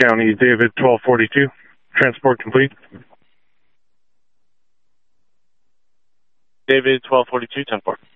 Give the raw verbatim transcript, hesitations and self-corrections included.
County, David twelve forty-two. Transport complete. David twelve forty-two, ten four.